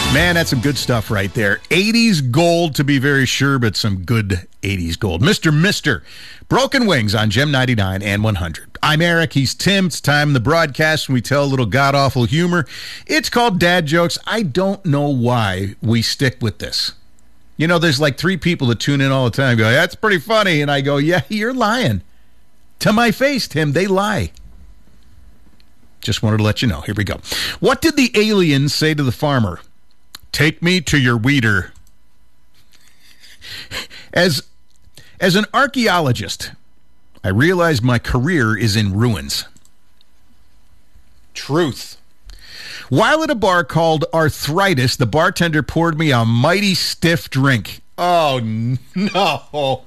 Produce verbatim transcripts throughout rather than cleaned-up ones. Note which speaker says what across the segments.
Speaker 1: Man, that's some good stuff right there. eighties gold, to be very sure, but some good eighties gold. Mister Mister Broken Wings on Gem ninety-nine and one hundred. I'm Eric. He's Tim. It's time in the broadcast when we tell a little god-awful humor. It's called Dad Jokes. I don't know why we stick with this. You know, there's like three people that tune in all the time and go, that's pretty funny. And I go, yeah, you're lying. To my face, Tim, they lie. Just wanted to let you know. Here we go. What did the aliens say to the farmer? Take me to your weeder. As, as an archaeologist, I realize my career is in ruins. Truth. While at a bar called Arthritis, the bartender poured me a mighty stiff drink. Oh, no.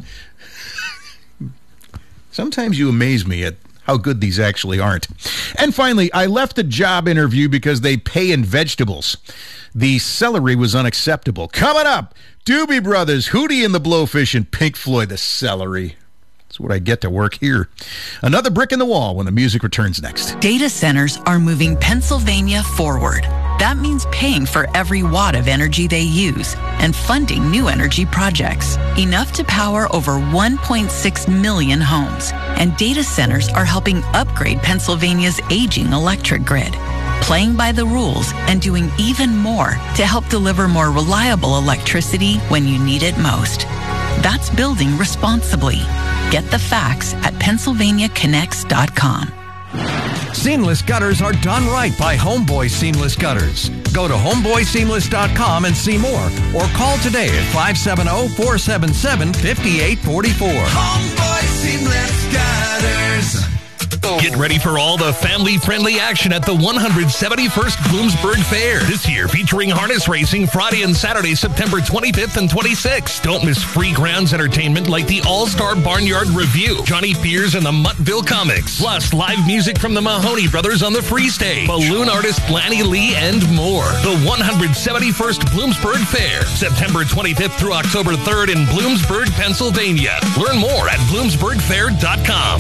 Speaker 1: Sometimes you amaze me at how good these actually aren't. And finally, I left a job interview because they pay in vegetables. The celery was unacceptable. Coming up, Doobie Brothers, Hootie and the Blowfish, and Pink Floyd, the celery. That's what I get to work here. Another brick in the wall when the music returns next.
Speaker 2: Data centers are moving Pennsylvania forward. That means paying for every watt of energy they use and funding new energy projects, enough to power over one point six million homes. And data centers are helping upgrade Pennsylvania's aging electric grid, playing by the rules and doing even more to help deliver more reliable electricity when you need it most. That's building responsibly. Get the facts at Pennsylvania Connects dot com.
Speaker 3: Seamless gutters are done right by Homeboy Seamless Gutters. Go to homeboy seamless dot com and see more, or call today at five seven zero, four seven seven, five eight four four.
Speaker 4: Homeboy Seamless Gutters.
Speaker 5: Get ready for all the family-friendly action at the one hundred seventy-first Bloomsburg Fair. This year featuring harness racing Friday and Saturday, September twenty-fifth and twenty-sixth. Don't miss free grounds entertainment like the All-Star Barnyard Review, Johnny Fears and the Muttville Comics, plus live music from the Mahoney Brothers on the free stage, balloon artist Lanny Lee, and more. The one hundred seventy-first Bloomsburg Fair, September twenty-fifth through October third in Bloomsburg, Pennsylvania. Learn more at bloomsburg fair dot com.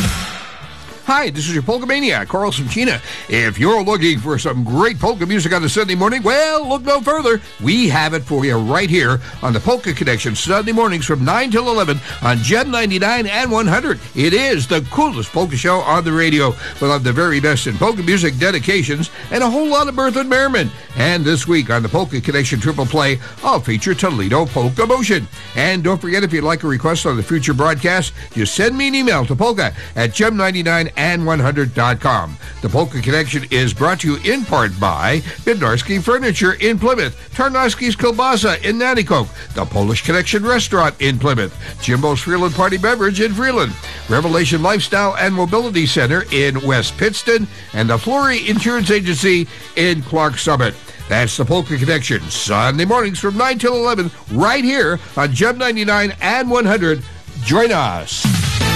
Speaker 6: Hi, this is your Polka Maniac, Carl Simchina. If you're looking for some great polka music on a Sunday morning, well, look no further. We have it for you right here on the Polka Connection, Sunday mornings from nine till eleven on Gem ninety-nine and one hundred. It is the coolest polka show on the radio. We'll have the very best in polka music dedications and a whole lot of birth and merriment. And this week on the Polka Connection Triple Play, I'll feature Toledo Polka Motion. And don't forget, if you'd like a request on the future broadcast, just send me an email to polka at gem ninety-nine and one hundred dot com. The Polka Connection is brought to you in part by Bednarski Furniture in Plymouth, Tarnowski's Kielbasa in Nanticoke, the Polish Connection Restaurant in Plymouth, Jimbo's Freeland Party Beverage in Freeland, Revelation Lifestyle and Mobility Center in West Pittston, and the Flory Insurance Agency in Clark Summit. That's the Polka Connection, Sunday mornings from nine till eleven, right here on Gem ninety-nine and one hundred. Join us.